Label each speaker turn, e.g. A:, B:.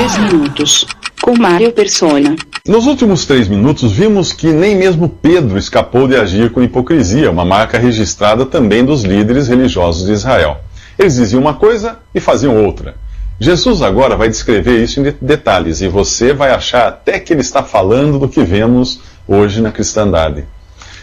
A: 3 minutos, com Mário Persona.
B: Nos últimos 3 minutos, vimos que nem mesmo Pedro escapou de agir com hipocrisia, uma marca registrada também dos líderes religiosos de Israel. Eles diziam uma coisa e faziam outra. Jesus agora vai descrever isso em detalhes, e você vai achar até que ele está falando do que vemos hoje na cristandade.